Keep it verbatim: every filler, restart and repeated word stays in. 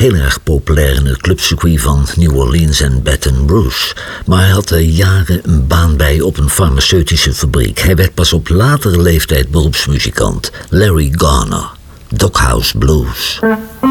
heel erg populair in het clubcircuit van New Orleans en Baton Rouge. Maar hij had er jaren een baan bij op een farmaceutische fabriek. Hij werd pas op latere leeftijd beroepsmuzikant. Larry Garner, Doghouse Blues.